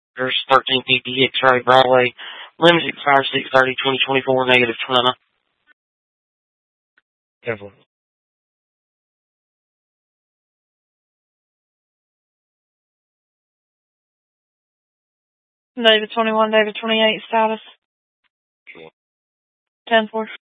There's 1350 X-ray Broadway. Limit expires 6/30/2024, negative 20. Evelyn. David 21, David 28, status. 10-4.